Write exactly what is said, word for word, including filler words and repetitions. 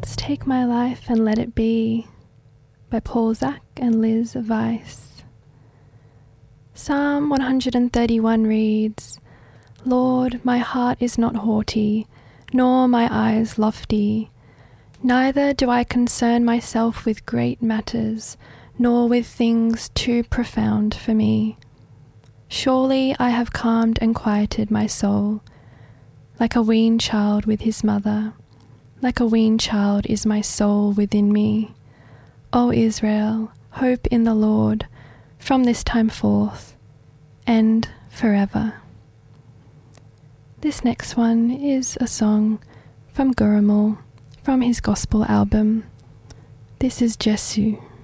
Let's Take My Life and Let It Be by Paul Zach and Liz Weiss. Psalm one thirty-one reads, Lord, my heart is not haughty, nor my eyes lofty. Neither do I concern myself with great matters, nor with things too profound for me. Surely I have calmed and quieted my soul, like a weaned child with his mother. Like a weaned child is my soul within me. O Israel, hope in the Lord, from this time forth, and forever. This next one is a song from Gurumul, from his gospel album. This is Jesu.